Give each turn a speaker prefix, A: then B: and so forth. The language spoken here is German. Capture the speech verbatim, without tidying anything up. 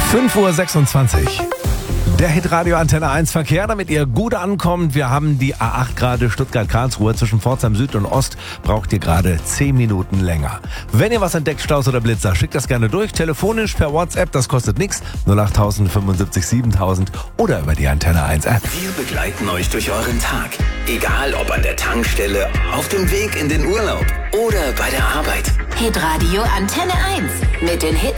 A: fünf Uhr sechsundzwanzig. Der Hitradio Antenne eins Verkehr, damit ihr gut ankommt. Wir haben die A acht gerade Stuttgart-Karlsruhe zwischen Pforzheim Süd und Ost. Braucht ihr gerade zehn Minuten länger. Wenn ihr was entdeckt, Staus oder Blitzer, schickt das gerne durch. Telefonisch per WhatsApp, das kostet nichts. null acht null null fünfundsiebzig siebentausend oder über die Antenne eins App.
B: Wir begleiten euch durch euren Tag. Egal ob an der Tankstelle, auf dem Weg in den Urlaub oder bei der Arbeit.
C: Hitradio Antenne eins. Mit den Hits